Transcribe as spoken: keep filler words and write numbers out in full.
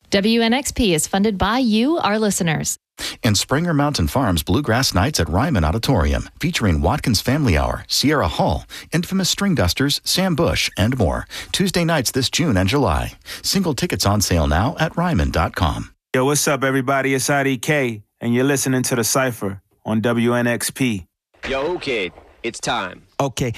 W N X P is funded by you, our listeners. And Springer Mountain Farms Bluegrass Nights at Ryman Auditorium, featuring Watkins Family Hour, Sierra Hall, Infamous String Dusters, Sam Bush, and more. Tuesday nights this June and July. Single tickets on sale now at ryman dot com. Yo, what's up, everybody? It's I D K, and you're listening to The Cypher on W N X P. Yo, kid, it's time. Okay,